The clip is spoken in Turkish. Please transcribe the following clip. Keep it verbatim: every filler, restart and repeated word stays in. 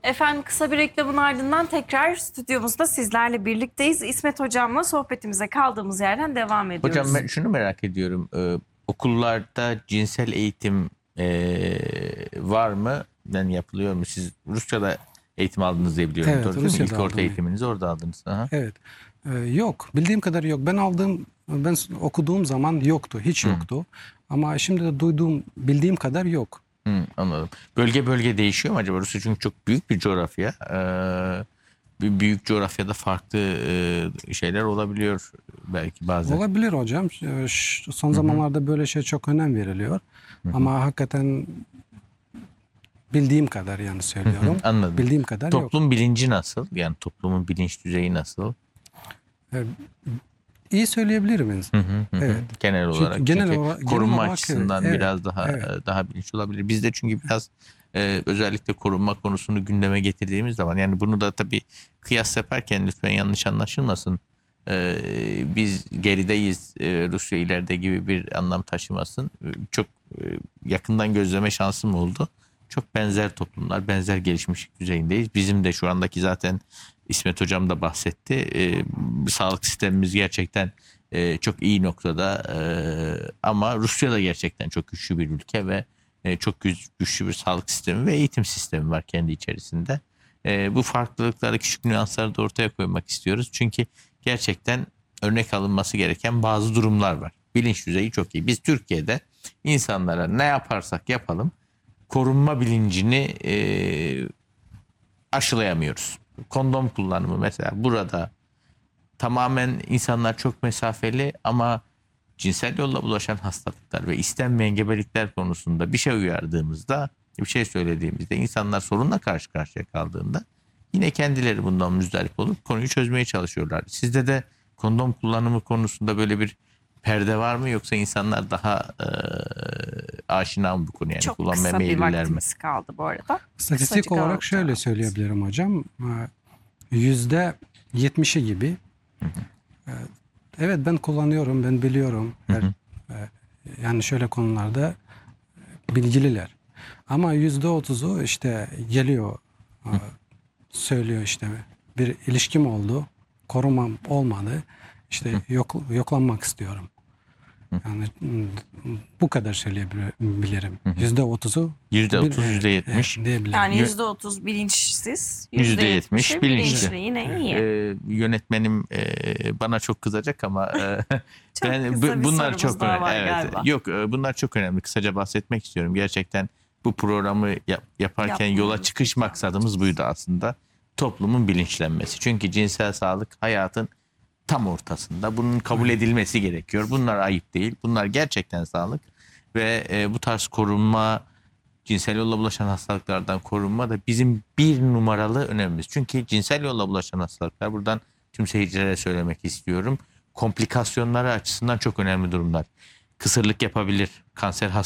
Efendim kısa bir reklamın ardından tekrar stüdyomuzda sizlerle birlikteyiz. İsmet Hocam'la sohbetimize kaldığımız yerden devam ediyoruz. Hocam ben şunu merak ediyorum. Ee, okullarda cinsel eğitim e, var mı? Yani yapılıyor mu? Siz Rusça'da eğitim aldınız diye biliyorum. Evet, Doğru değil mi? Rusya'da İlk orta aldım. eğitiminizi orada aldınız. Aha. Evet. Ee, yok. Bildiğim kadar yok. Ben aldığım, ben okuduğum zaman yoktu. Hiç Hı. yoktu. Ama şimdi de duyduğum, bildiğim kadar yok. Hı, anladım. Bölge bölge değişiyor mu acaba? Rusya çünkü çok büyük bir coğrafya. Ee, bir büyük coğrafyada farklı e, şeyler olabiliyor belki bazen. Olabilir hocam. Ee, ş- Son zamanlarda böyle şey çok önem veriliyor. Hı hı. Ama hakikaten bildiğim kadar yani söylüyorum. Hı, anladım. Bildiğim kadar yok. Toplum bilinci nasıl? Yani toplumun bilinç düzeyi nasıl? Ee, iyi söyleyebilirim. Hı hı, hı hı. Evet. Genel Çünkü olarak genel çünkü olarak- genel korunma olarak açısından evet, biraz daha evet. e, daha bilinçli olabilir. Bizde çünkü biraz e, özellikle korunma konusunu gündeme getirdiğimiz zaman yani bunu da tabii kıyas yaparken lütfen yanlış anlaşılmasın. E, biz gerideyiz, e, Rusya ileride gibi bir anlam taşımasın. E, Çok e, yakından gözleme şansım oldu. Çok benzer toplumlar, benzer gelişmişlik düzeyindeyiz. Bizim de şu andaki zaten İsmet Hocam da bahsetti. E, sağlık sistemimiz gerçekten e, çok iyi noktada e, ama Rusya da gerçekten çok güçlü bir ülke ve e, çok güç, güçlü bir sağlık sistemi ve eğitim sistemi var kendi içerisinde. E, bu farklılıkları, küçük nüansları da ortaya koymak istiyoruz. Çünkü gerçekten örnek alınması gereken bazı durumlar var. Bilinç düzeyi çok iyi. Biz Türkiye'de insanlara ne yaparsak yapalım korunma bilincini e, aşılayamıyoruz. Kondom kullanımı mesela burada tamamen insanlar çok mesafeli ama cinsel yolla bulaşan hastalıklar ve istenmeyen gebelikler konusunda bir şey uyardığımızda, bir şey söylediğimizde insanlar sorunla karşı karşıya kaldığında yine kendileri bundan müzdarip olup konuyu çözmeye çalışıyorlar. Sizde de kondom kullanımı konusunda böyle bir perde var mı yoksa insanlar daha e, aşina mı bu konuya yani Çok kullanmaya kısa bir meyilliler mi? vaktimiz kaldı bu arada. Statistik Kısacık olarak alalım şöyle cevabınızı. söyleyebilirim hocam. Ee, Yüzde yetmişi gibi. Ee, Evet ben kullanıyorum, ben biliyorum. Her, e, yani şöyle konularda e, bilgililer. Ama yüzde otuzu işte geliyor, e, söylüyor işte bir ilişkim oldu, korumam olmadı, işte yok, yoklanmak istiyorum. Yani m, bu kadar söyleyebilirim. Yüzde otuzu Yüzde otuz, yüzde yetmiş. diyebilirim. Yani Yö- yüzde otuz bilinçsiz, Yüzde yetmiş yetmişi bilinçli. Yine iyi. Ee, yönetmenim e, bana çok kızacak ama e, Çok ben kısa bu- bir bunlar sorumuz çok daha önemli. var Evet. galiba. Yok e, bunlar çok önemli. Kısaca bahsetmek istiyorum. Gerçekten bu programı yap- yaparken Yapmamız yola çıkış lazım. maksadımız buydu aslında. Toplumun bilinçlenmesi. Çünkü cinsel sağlık hayatın tam ortasında. Bunun kabul edilmesi gerekiyor. Bunlar ayıp değil. Bunlar gerçekten sağlık ve e, bu tarz korunma, cinsel yolla bulaşan hastalıklardan korunma da bizim bir numaralı önemimiz. Çünkü cinsel yolla bulaşan hastalıklar buradan tüm seyircilere söylemek istiyorum. Komplikasyonları açısından çok önemli durumlar. Kısırlık yapabilir, kanser hastalığı